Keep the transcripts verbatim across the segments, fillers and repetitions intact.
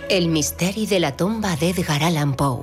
El misteri de la tomba d'Edgar Allan Poe.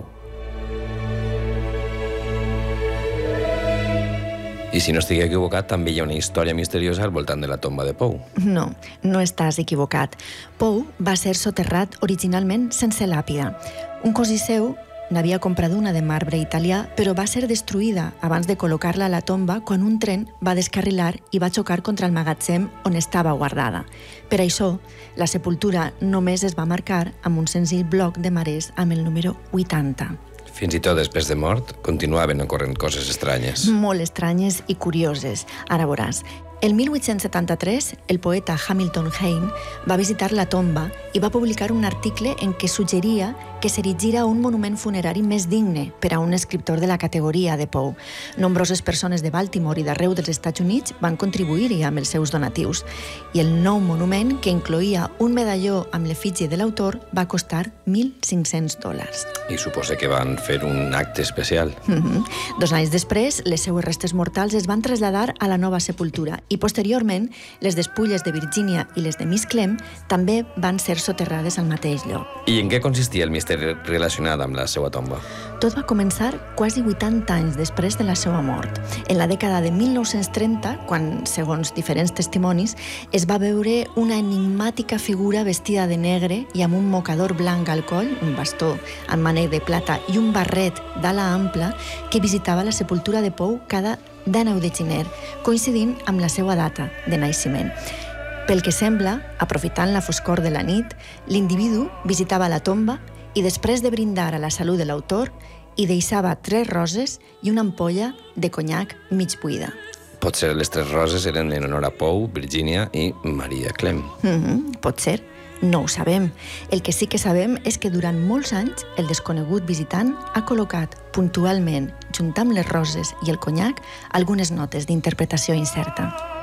I si no estigui equivocat, també hi ha una història misteriosa al voltant de la tomba de Poe. No, no estàs equivocat. Poe va ser soterrat originalment sense làpida. Un cosí seu n'havia comprat una de marbre italià, però va ser destruïda abans de col·locar-la a la tomba quan un tren va descarrilar i va xocar contra el magatzem on estava guardada. Per això, la sepultura només es va marcar amb un senzill bloc de marès amb el número vuitanta. Fins i tot després de mort, continuaven ocorrent coses estranyes. Molt estranyes i curioses. Ara veuràs. El mil vuit-cents setanta-tres, el poeta Hamilton Hayne va visitar la tomba i va publicar un article en què suggeria que s'erigira un monument funerari més digne per a un escriptor de la categoria de Poe. Nombroses persones de Baltimore i d'arreu dels Estats Units van contribuir-hi amb els seus donatius i el nou monument, que incloïa un medalló amb l'efígie de l'autor, va costar mil cinc-cents dòlars. I suposa que van fer un acte especial. Mm-hmm. Dos anys després, les seues restes mortals es van traslladar a la nova sepultura i posteriorment les despulles de Virgínia i les de Miss Clem també van ser soterrades al mateix lloc. I en què consistia el misteri relacionat amb la seva tomba? Tot va començar quasi vuitanta anys després de la seva mort. En la dècada de mil nou-cents trenta, quan, segons diferents testimonis, es va veure una enigmàtica figura vestida de negre i amb un mocador blanc al coll, un bastó amb mànec de plata i un barret d'ala ampla que visitava la sepultura de Poe cada dènou de gener, coincidint amb la seva data de naixement. Pel que sembla, aprofitant la foscor de la nit, l'individu visitava la tomba i després de brindar a la salut de l'autor, hi deixava tres roses i una ampolla de conyac mig buida. Potser les tres roses eren en honor a Poe, Virgínia i Maria Clem. Mm-hmm, pot ser. No ho sabem. El que sí que sabem és que durant molts anys el desconegut visitant ha col·locat puntualment, junt amb les roses i el conyac, algunes notes d'interpretació incerta.